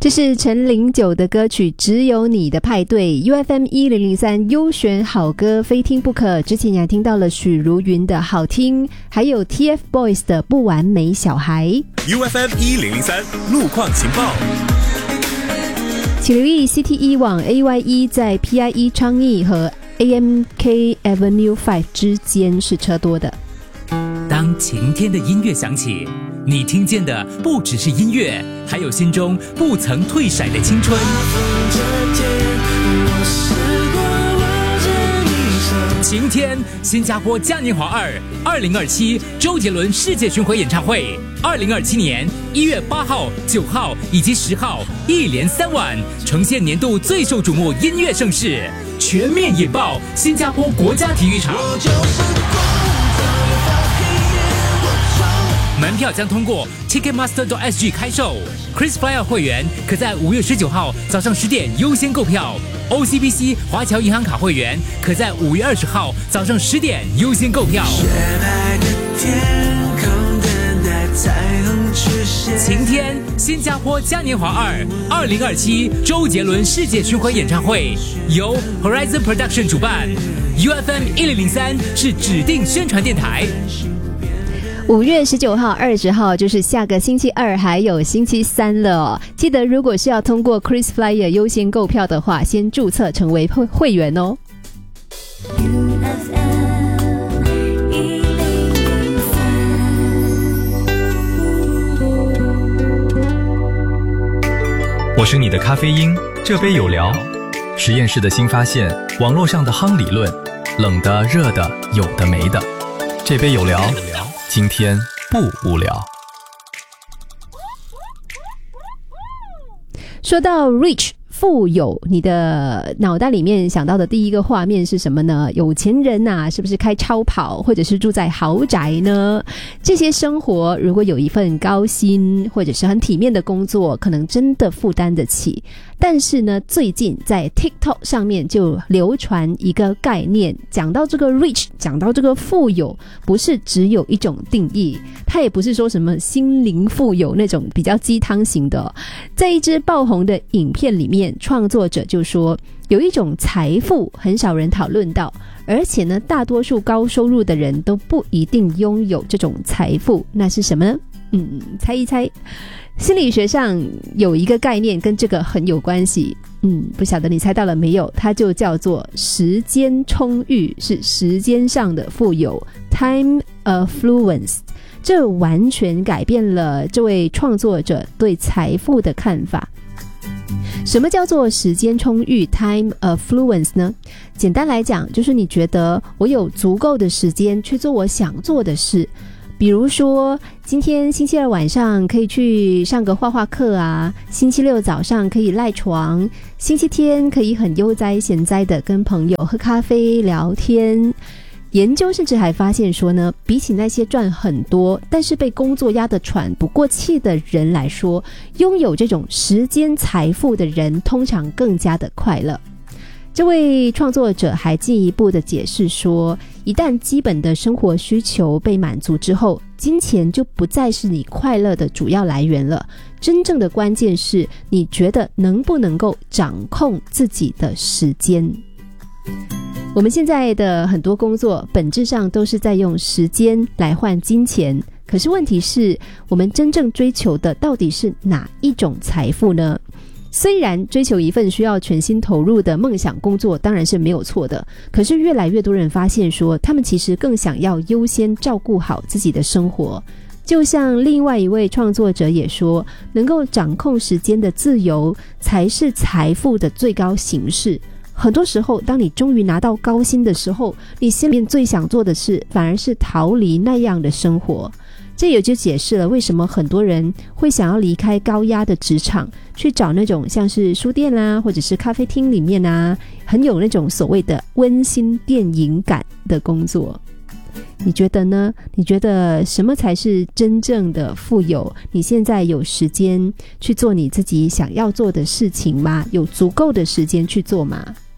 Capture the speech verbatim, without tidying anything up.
这是陈零九的歌曲《只有你的派对》 U F M 一零零三优选好歌非听不可。之前你还听到了许茹芸的好听，还有 T F Boys 的不完美小孩。 U F M 一零零三路况情报。 请留意 C T E 往 A Y E 在 P I E 昌邑和 A M K Avenue 五之间是车多的。 当晴天的音乐响起，你听见的不只是音乐，还有心中不曾退甩的青春。晴天，新加坡嘉年华二二零二七周杰伦世界巡回演唱会，二零二七年一月八号、九号以及十号，一连三晚，呈现年度最受瞩目音乐盛事，全面引爆新加坡国家体育场。门票将通过 Ticketmaster 点 S G 开售 ，KrisFlyer 会员可在五月十九号早上十点优先购票 ，O C B C 华侨银行卡会员可在五月二十号早上十点优先购票。晴天，新加坡嘉年华二二零二七周杰伦世界巡回演唱会由 Horizon Production 主办 ，U F M 一零零三是指定宣传电台。 五月十九号、二十号就是下个星期二，还有星期三了哦。记得如果是要通过 KrisFlyer 优先购票的话，先注册成为会会员哦。 我是你的咖啡因，这杯有聊。实验室的新发现，网络上的夯理论，冷的、热的，有的没的。这杯有聊，今天不无聊。 说到 rich 富有，你的脑袋里面想到的第一个画面是什么呢？有钱人啊，是不是开超跑或者是住在豪宅呢？这些生活如果有一份高薪或者是很体面的工作，可能真的负担得起。但是呢，最近在 TikTok 上面就流传一个概念，讲到这个 rich， 讲到这个富有，不是只有一种定义，它也不是说什么心灵富有那种比较鸡汤型的。在一支爆红的影片里面，创作者就说有一种财富很少人讨论到，而且呢，大多数高收入的人都不一定拥有这种财富，那是什么呢？嗯，猜一猜。心理学上有一个概念跟这个很有关系，嗯，不晓得你猜到了没有？它就叫做时间充裕，是时间上的富有 ，time affluence。这完全改变了这位创作者对财富的看法。什么叫做时间充裕 time affluence 呢？简单来讲，就是你觉得我有足够的时间去做我想做的事。比如说今天星期二晚上可以去上个画画课啊，星期六早上可以赖床，星期天可以很悠哉闲哉的跟朋友喝咖啡聊天。研究甚至还发现说呢，比起那些赚很多但是被工作压得喘不过气的人来说，拥有这种时间财富的人通常更加的快乐。这位创作者还进一步的解释说，一旦基本的生活需求被满足之后，金钱就不再是你快乐的主要来源了。真正的关键是你觉得能不能够掌控自己的时间。我们现在的很多工作本质上都是在用时间来换金钱，可是问题是我们真正追求的到底是哪一种财富呢？虽然追求一份需要全心投入的梦想工作当然是没有错的，可是越来越多人发现说，他们其实更想要优先照顾好自己的生活。就像另外一位创作者也说，能够掌控时间的自由才是财富的最高形式。很多时候，当你终于拿到高薪的时候，你心里面最想做的事反而是逃离那样的生活。这也就解释了为什么很多人会想要离开高压的职场，去找那种像是书店啦、啊，或者是咖啡厅里面啊，很有那种所谓的温馨电影感的工作。你觉得呢？你觉得什么才是真正的富有？你现在有时间去做你自己想要做的事情吗？有足够的时间去做吗？